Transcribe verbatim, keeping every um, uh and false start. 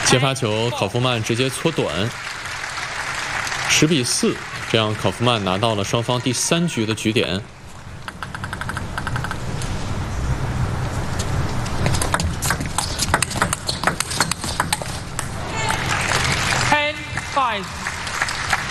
接发球，考夫曼直接搓短，十比四，这样考夫曼拿到了双方第三局的局点。 ten five。